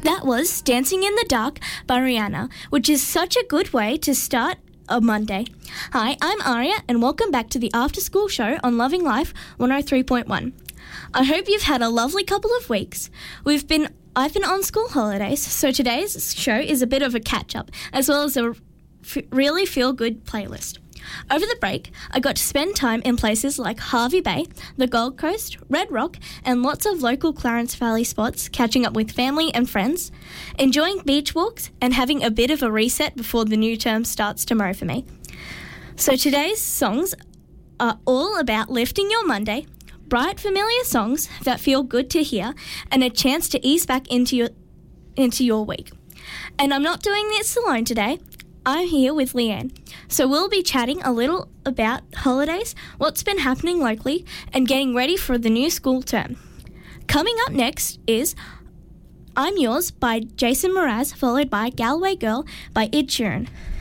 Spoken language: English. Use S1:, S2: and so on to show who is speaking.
S1: That was Dancing in the Dark by Rihanna, which is such a good way to start a Monday. Hi, I'm Aria, and welcome back to the After School Show on Loving Life 103.1. I hope you've had a lovely couple of weeks. I've been on school holidays, so today's show is a bit of a catch-up, as well as a really feel-good playlist. Over the break, I got to spend time in places like Hervey Bay, the Gold Coast, Red Rock, and lots of local Clarence Valley spots, catching up with family and friends, enjoying beach walks, and having a bit of a reset before the new term starts tomorrow for me. So today's songs are all about lifting your Monday, bright, familiar songs that feel good to hear, and a chance to ease back into your week. And I'm not doing this alone today. I'm here with Leanne. So we'll be chatting a little about holidays, what's been happening locally, and getting ready for the new school term. Coming up next is I'm Yours by Jason Mraz, followed by Galway Girl by Ed Sheeran.